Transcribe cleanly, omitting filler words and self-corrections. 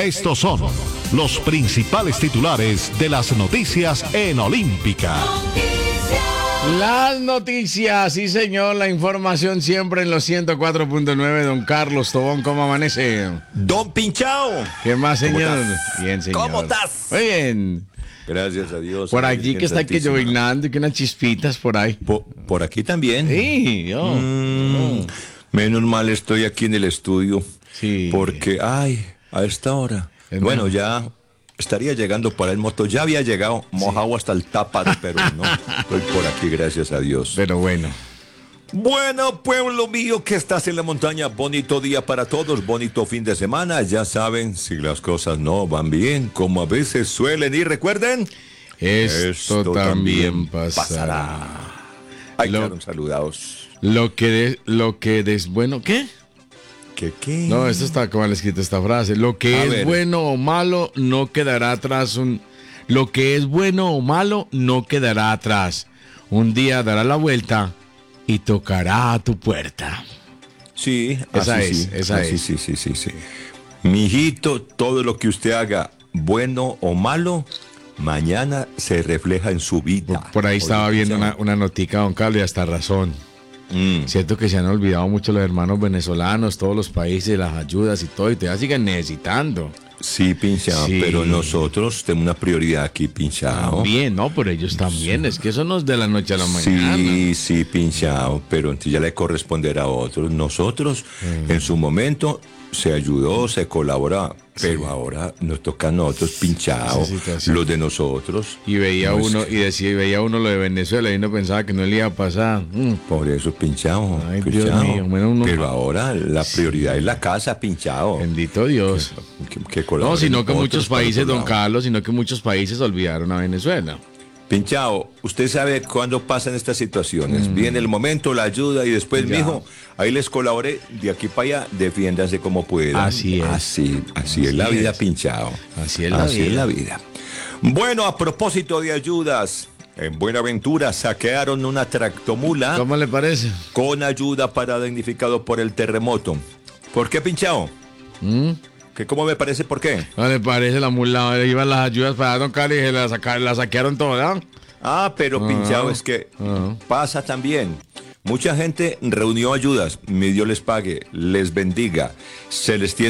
Estos son los principales titulares de las noticias en Olímpica. Las noticias, sí señor, la información siempre en los 104.9. Don Carlos Tobón, ¿cómo amanece? Don Pinchao. ¿Qué más, señor? Bien, señor. ¿Cómo estás? Muy bien. Gracias a Dios. Por aquí que está que llovinando y que unas chispitas por ahí. Por aquí también. Sí, yo. Menos mal estoy aquí en el estudio. Sí. Porque, a esta hora. Bueno, ya estaría llegando para el moto. Ya había llegado mojado hasta el táparo, pero no. Estoy por aquí, gracias a Dios. Pero bueno. Bueno, pueblo mío que estás en la montaña, bonito día para todos, bonito fin de semana. Ya saben, si las cosas no van bien, como a veces suelen ir, recuerden, esto también pasará. Ay, quedaron saludados. Bueno, ¿qué? ¿Qué? No, esto está como mal escrito esta frase. Lo que es bueno o malo no quedará atrás. Lo que es bueno o malo no quedará atrás. Un día dará la vuelta y tocará a tu puerta. Sí, esa es. Sí. Mijito, todo lo que usted haga, bueno o malo, mañana se refleja en su vida. Por ahí estaba viendo una notica, don Carlos, y hasta razón. Cierto que se han olvidado mucho los hermanos venezolanos, todos los países, las ayudas y todo, y todavía siguen necesitando. Sí, Pinchao, sí. Pero nosotros tenemos una prioridad aquí, Pinchao. También, ¿no? Por ellos también, es que eso no es de la noche a la mañana. Sí, Pinchao, pero entonces ya le corresponderá a otros. Nosotros, en su momento, se ayudó, se colaboraba, pero ahora nos toca a nosotros, Pinchao, los de nosotros. Y veía uno lo de Venezuela y uno pensaba que no le iba a pasar. Por eso, Pinchao. Ay, Dios mío, pero ahora la prioridad es la casa, Pinchao. Bendito Dios. No, sino que muchos países, don Carlos, sino que muchos países olvidaron a Venezuela. Pinchao, usted sabe cuándo pasan estas situaciones. Viene el momento, la ayuda y después, mijo, ahí les colaboré, de aquí para allá, defiéndase como puedan. Así es. Así es la vida, Pinchao. Así es la vida. Bueno, a propósito de ayudas, en Buenaventura saquearon una tractomula. ¿Cómo le parece? Con ayuda para damnificado por el terremoto. ¿Por qué, Pinchao? ¿Cómo me parece? ¿Por qué? No le parece, la mula, iban las ayudas para don Carlos y la saquearon todas. Pero Pinchao, es que pasa también. Mucha gente reunió ayudas, mi Dios les pague, les bendiga, se les tiene